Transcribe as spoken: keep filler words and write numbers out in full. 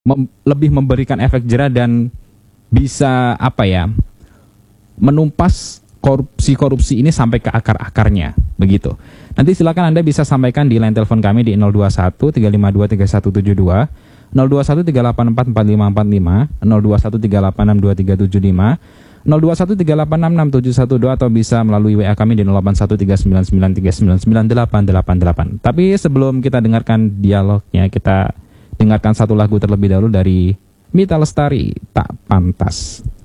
mem lebih memberikan efek jera dan bisa apa ya, menumpas korupsi-korupsi ini sampai ke akar-akarnya, begitu. Nanti silakan Anda bisa sampaikan di line telepon kami di nol dua satu tiga lima dua tiga satu tujuh dua, nol dua satu tiga delapan empat empat lima empat lima, nol dua satu tiga delapan enam dua tiga tujuh lima, nol dua satu tiga delapan enam enam tujuh satu dua, atau bisa melalui W A kami di nol delapan satu tiga sembilan sembilan tiga sembilan sembilan delapan delapan delapan. Tapi sebelum kita dengarkan dialognya, kita dengarkan satu lagu terlebih dahulu dari Mita Lestari, Tak Pantas.